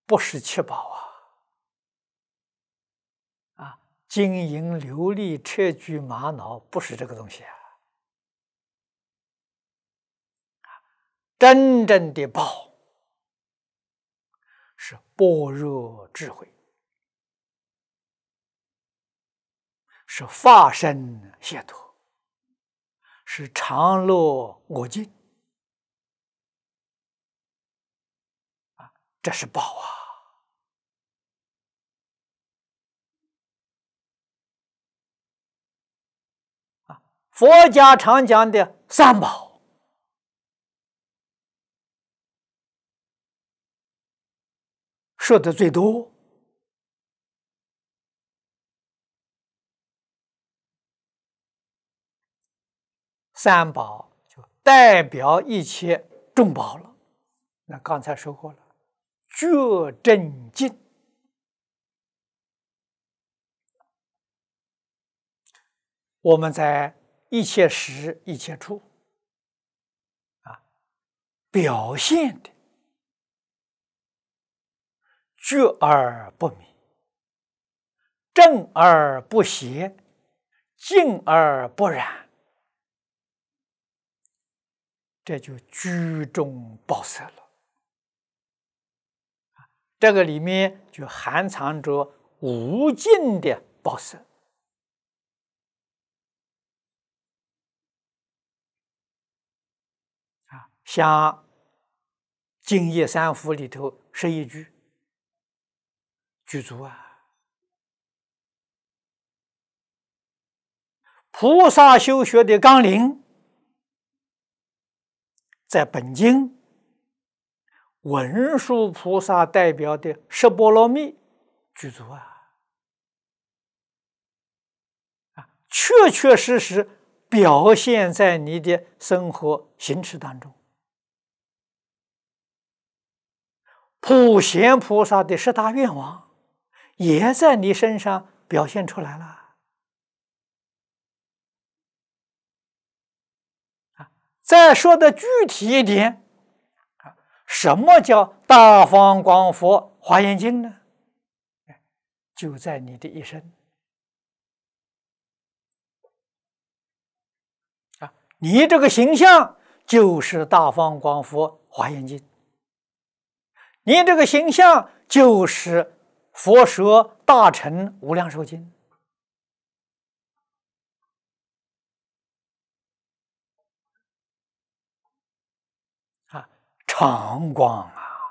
不是七宝金银琉璃砗磲玛瑙不是这个东西真正的宝是般若智慧，是法身解脱，是常乐我净这是宝佛家常讲的三宝，说的最多。三宝就代表一切众宝了。那刚才说过了，觉真净，我们在一切时一切处表现的觉而不迷，正而不邪，净而不染，这就居中宝色了。这个里面就含藏着无尽的宝色像《净业三福》里头11句具足菩萨修学的纲领，在本经文殊菩萨代表的十波罗蜜具足确确实实表现在你的生活行持当中。普贤菩萨的十大愿望也在你身上表现出来了再说的具体一点什么叫大方广佛华严经呢？就在你的一生你这个形象就是大方广佛华严经，你这个形象就是佛说大乘无量寿经常光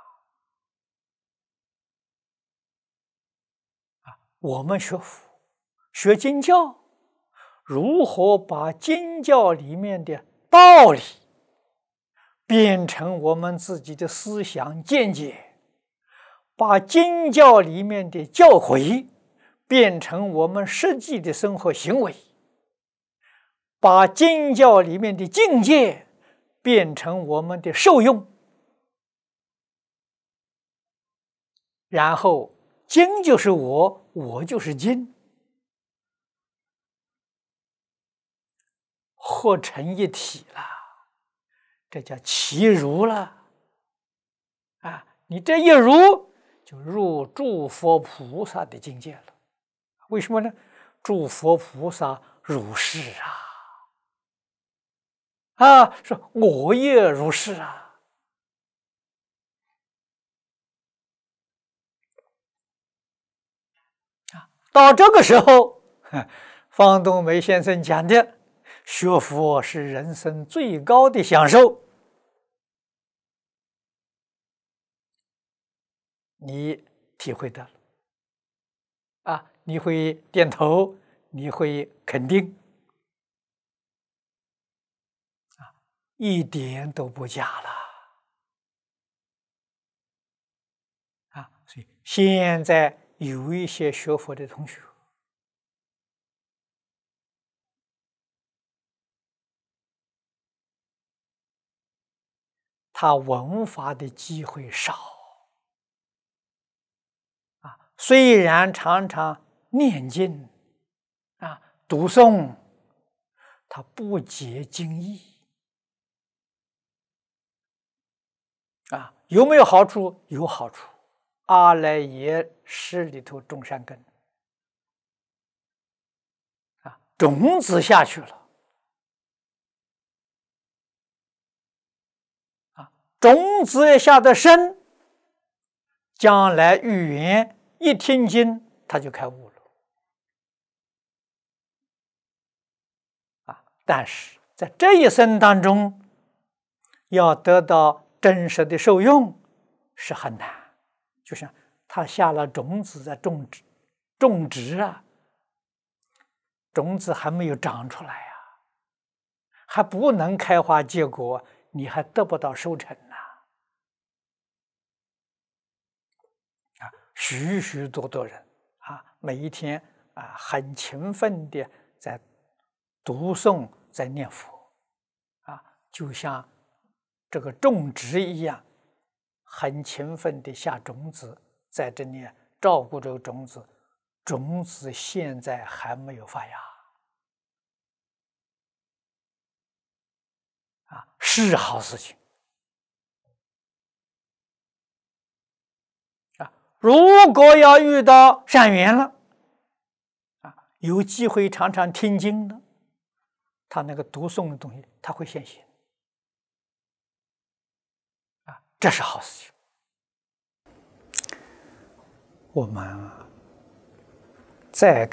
我们学佛学经教，如何把经教里面的道理变成我们自己的思想见解，把经教里面的教诲变成我们实际的生活行为，把经教里面的境界变成我们的受用，然后经就是我，我就是经，合成一体了，这叫其如了你这一如就入诸佛菩萨的境界了。为什么呢？诸佛菩萨如是说我也如是到这个时候，方东梅先生讲的学佛是人生最高的享受，你体会到了你会点头，你会肯定一点都不假了所以现在有一些学佛的同学他闻法的机会少虽然常常念经读诵，他不解经义有没有好处？有好处阿赖耶识里头种善根啊，种子下去了啊，种子下的深，将来遇缘一听经，他就开悟了啊。但是在这一生当中，要得到真实的受用是很难，就像他下了种子在种植啊，种子还没有长出来呀，还不能开花结果，你还得不到收成呢。啊，许许多多人啊，每一天啊，很勤奋的在读诵，在念佛啊，就像这个种植一样，很勤奋的下种子，在这里照顾这个种子，种子现在还没有发芽啊，是好事情啊。如果要遇到善缘了啊，有机会常常听经的，他那个读诵的东西，他会现行啊，这是好事情。我们再